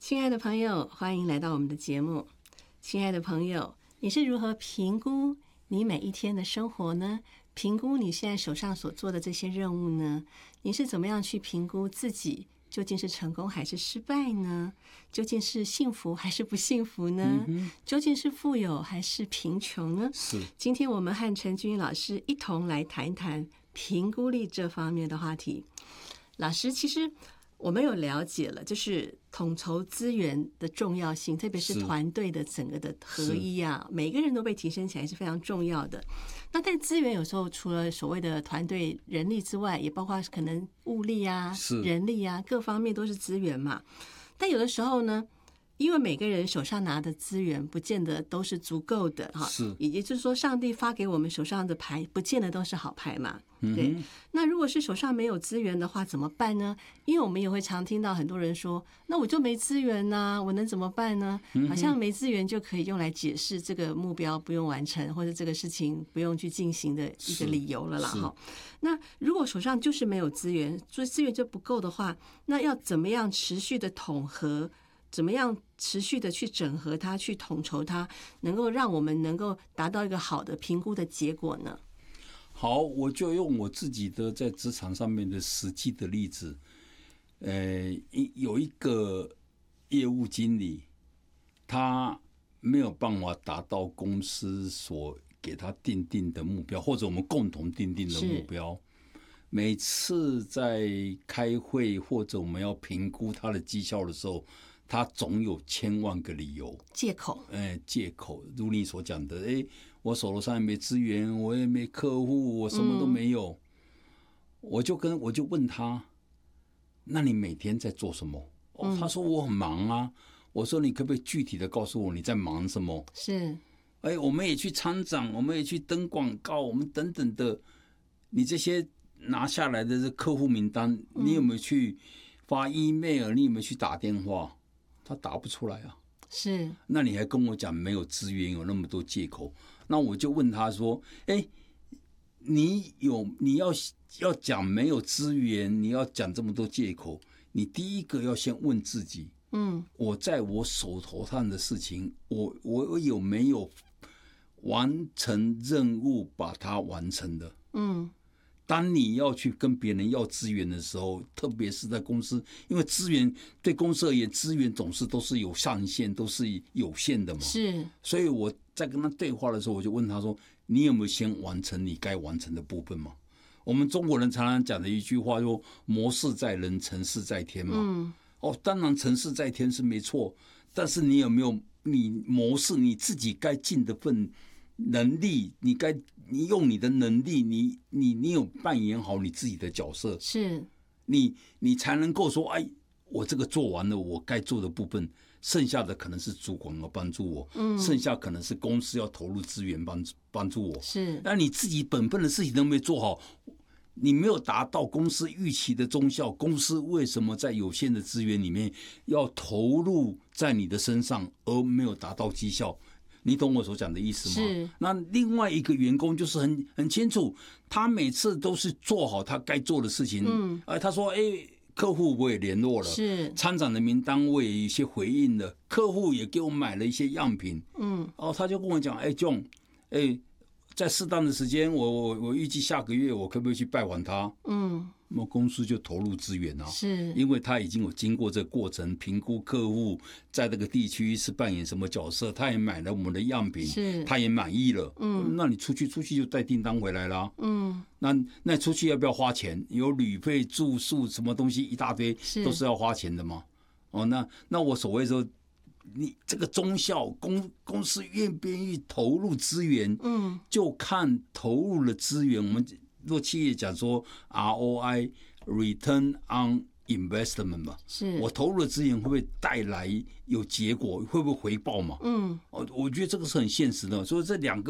亲爱的朋友，欢迎来到我们的节目。亲爱的朋友，你是如何评估你每一天的生活呢？评估你现在手上所做的这些任务呢？你是怎么样去评估自己究竟是成功还是失败呢？究竟是幸福还是不幸福呢？究竟是富有还是贫穷呢？ 是。 今天我们和陈君老师一同来谈一谈评估力这方面的话题。老师，其实我们有了解了，就是统筹资源的重要性，特别是团队的整个的合一啊，每个人都被提升起来是非常重要的。那但资源有时候除了所谓的团队人力之外，也包括可能物力啊、人力啊，各方面都是资源嘛。但有的时候呢，因为每个人手上拿的资源不见得都是足够的哈，也就是说，上帝发给我们手上的牌不见得都是好牌嘛。对，那如果是手上没有资源的话，怎么办呢？因为我们也会常听到很多人说，那我就没资源啊，我能怎么办呢？好像没资源就可以用来解释这个目标不用完成，或者这个事情不用去进行的一个理由了啦。哈，那如果手上就是没有资源，所以资源就不够的话，那要怎么样持续的统合？怎么样持续的去整合它，去统筹它，能够让我们能够达到一个好的评估的结果呢？ 好，我就用我自己的在职场上面的实际的例子。有一个业务经理，他没有办法达到公司所给他定的目标，或者我们共同定的目标。每次在开会或者我们要评估他的绩效的时候，他总有千万个理由、 借口。 借口，如你所讲的，我手头上也没资源，我也没客户，我什么都没有。我就问他，那你每天在做什么？他说我很忙啊。我说你可不可以具体的告诉我你在忙什么？ 是。 我们也去参展，我们也去登广告，我们等等的，你这些拿下来的这客户名单，你有没有去发 email？ 你有没有去打电话？他答不出来啊。 是。 那你还跟我讲没有资源，有那么多借口？那我就问他说：你要讲没有资源，你要讲这么多借口，你第一个要先问自己，我在我手头上的事情，我有没有完成任务，把它完成的？当你要去跟别人要资源的时候，特别是在公司，因为资源对公司而言，资源总是都是有上限，都是有限的嘛。 是。 所以我在跟他对话的时候，我就问他说：“你有没有先完成你该完成的部分嘛？”我们中国人常常讲的一句话说：“谋事在人，成事在天”嘛。当然成事在天是没错，但是你有没有你谋事你自己该尽的份能力，你用你的能力，你有扮演好你自己的角色， 是你才能够说，我这个做完了，我该做的部分，剩下的可能是主管要帮助我，剩下可能是公司要投入资源帮助我。 是， 那你自己本分的事情都没做好，你没有达到公司预期的忠效，公司为什么在有限的资源里面要投入在你的身上，而没有达到绩效？你懂我所讲的意思吗？ 是。 那另外一个员工就是很清楚，他每次都是做好他该做的事情。他说：“客户我也联络了， 是参展的名单我也有一些回应了，客户也给我买了一些样品。”他就跟我讲：“John，在适当的时间，我预计下个月我可不可以去拜访他？”那公司就投入资源啊， 是因为他已经有经过这个过程，评估客户在这个地区是扮演什么角色，他也买了我们的样品，他也满意了。那你出去就带订单回来啦。那出去要不要花钱？有旅费、住宿什么东西一大堆，都是要花钱的嘛。那我所谓说，你这个中校公司愿不愿意投入资源，就看投入了资源，我们若企业讲说 ROI Return on Investment 嘛， 是我投入的资源会不会带来有结果，会不会回报嘛？我觉得这个是很现实的，所以这两个